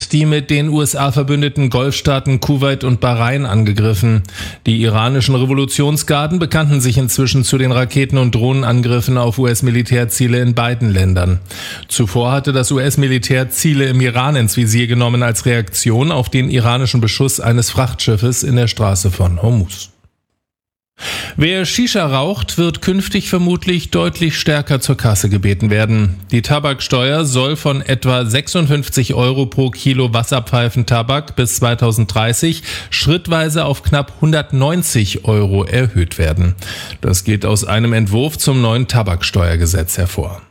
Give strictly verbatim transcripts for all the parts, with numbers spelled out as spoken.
hat die mit den U S A verbündeten Golfstaaten Kuwait und Bahrain angegriffen. Die iranischen Revolutionsgarden bekannten sich inzwischen zu den Raketen- und Drohnenangriffen auf U S-Militärziele in beiden Ländern. Zuvor hatte das U S-Militär Ziele im Iran ins Visier genommen als Reaktion auf den iranischen Beschuss eines Frachtschiffes in der Straße von Hormuz. Wer Shisha raucht, wird künftig vermutlich deutlich stärker zur Kasse gebeten werden. Die Tabaksteuer soll von etwa sechsundfünfzig Euro pro Kilo Wasserpfeifentabak bis zweitausenddreißig schrittweise auf knapp hundertneunzig Euro erhöht werden. Das geht aus einem Entwurf zum neuen Tabaksteuergesetz hervor.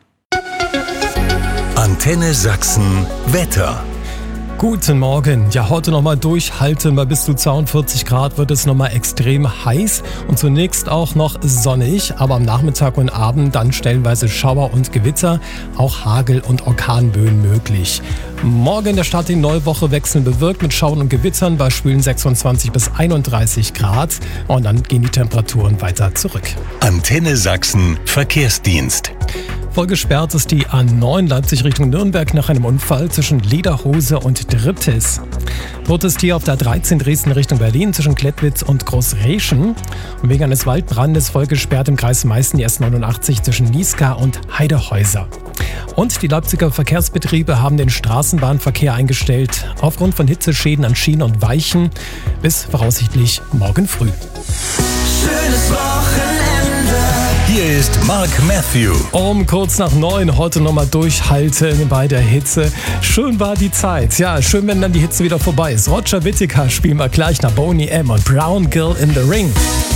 Antenne Sachsen Wetter. Guten Morgen. Ja, heute nochmal durchhalten. Bei bis zu zweiundvierzig Grad wird es nochmal extrem heiß und zunächst auch noch sonnig, aber am Nachmittag und Abend dann stellenweise Schauer und Gewitter, auch Hagel und Orkanböen möglich. Morgen der Start in die neue Woche wechselnd bewölkt mit Schauern und Gewittern bei schwülen sechsundzwanzig bis einunddreißig Grad und dann gehen die Temperaturen weiter zurück. Antenne Sachsen Verkehrsdienst. Voll gesperrt ist die A neun Leipzig Richtung Nürnberg nach einem Unfall zwischen Lederhose und Drittes. Dort ist hier auf der A dreizehn Dresden Richtung Berlin zwischen Klettwitz und Großreschen. Und wegen eines Waldbrandes voll gesperrt im Kreis Meißen die S neunundachtzig zwischen Niesca und Heidehäuser. Und die Leipziger Verkehrsbetriebe haben den Straßenbahnverkehr eingestellt aufgrund von Hitzeschäden an Schienen und Weichen bis voraussichtlich morgen früh. Schönes Wochenende. Hier ist Mark Matthew. Um kurz nach neun heute nochmal durchhalten bei der Hitze. Schön war die Zeit. Ja, schön, wenn dann die Hitze wieder vorbei ist. Roger Whittaker spielen wir gleich nach Boney M. und Brown Girl in the Ring.